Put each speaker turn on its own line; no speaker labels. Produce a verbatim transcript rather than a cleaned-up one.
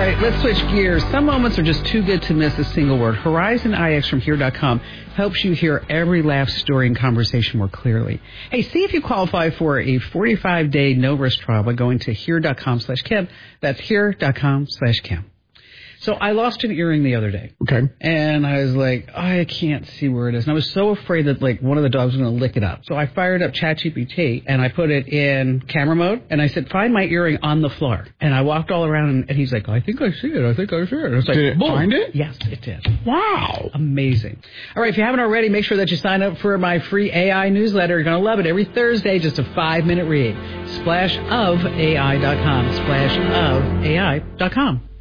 right, let's switch gears. Some moments are just too good to miss a single word. Horizon I X from here dot com helps you hear every laugh, story, and conversation more clearly. Hey, see if you qualify for a forty-five day no-risk trial by going to here dot com slash Kim. That's here dot com slash Kim. So I lost an earring the other day.
Okay.
And I was like, oh, I can't see where it is. And I was so afraid that, like, one of the dogs was going to lick it up. So I fired up ChatGPT, and I put it in camera mode, and I said, find my earring on the floor. And I walked all around, and, and he's like, I think I see it. I think I see it. And I was like,
did it
boom.
find it?
Yes, it did.
Wow.
Amazing. All right, if you haven't already, make sure that you sign up for my free A I newsletter. You're going to love it. Every Thursday, just a five-minute read. splash of A I dot com. splash of A I dot com.